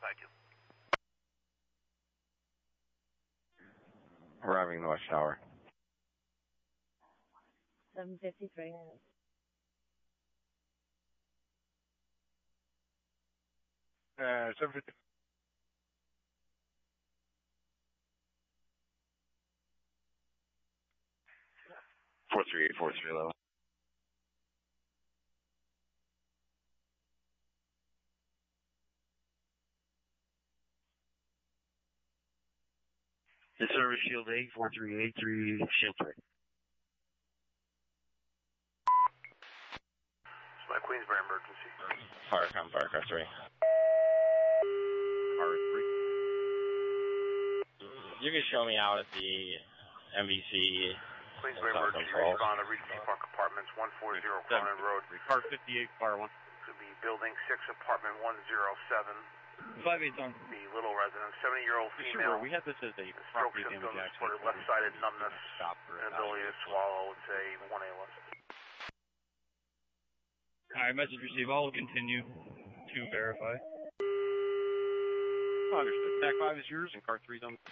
Thank you. Arriving in the West Tower. 753. 750. Four three eight 4311. The service Shield 8, 4383, Shield 3. It's my Queensbury emergency. Firecom, Firecraft 3. Car 3. You can show me out at the MVC. Queensbury emergency, respond to Regency Park Apartments, 140 Cronin Road. Car 58, Fire 1. Could be Building 6, Apartment 107. 5-8 on. Be Little resident, 70-year-old female. Sure, we had this as a Stroke property damage symptoms accident. for left-sided numbness, Stop for inability to swallow. It's a 1A list. Alright, message received. I'll continue to verify. Understood. TAC 5 is yours and car 3's on.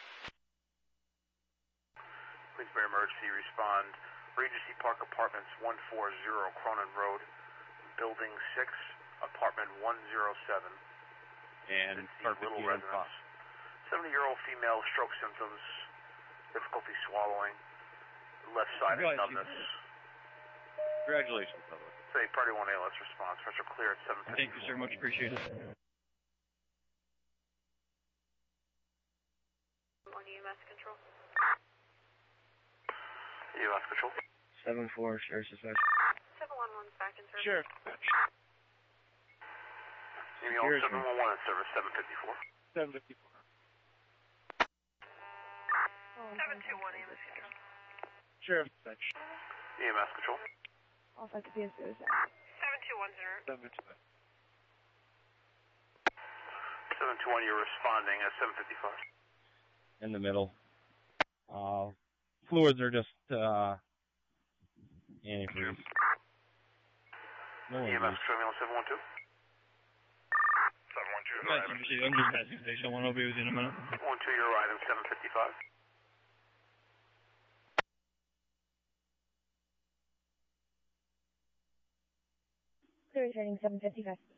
Queensbury emergency, respond. Regency Park Apartments, 140 Cronin Road. Building 6, Apartment 107. And car 58 Little on residence. 70-year-old female, stroke symptoms, difficulty swallowing, left-sided numbness. Congratulations, brother. Say Party 1A, let's respond. Special clear at 7:50. Thank you, sir. Much appreciated. On EMS control. EMS control. 7-4, Sheriff's Dispatch. 711 back in service. Sure. Email 711 in service, 754. 754. 721 EMS control. Sheriff's Dispatch. EMS control. Also to be a suicide. 7210. 751. 721, you're responding at 755. In the middle. Fluids are just antifreeze. No EMS control, email 712. 712, Message received. I'm just passing station. I want to be with you in a minute. 12, you're arriving 755. Clear returning 755.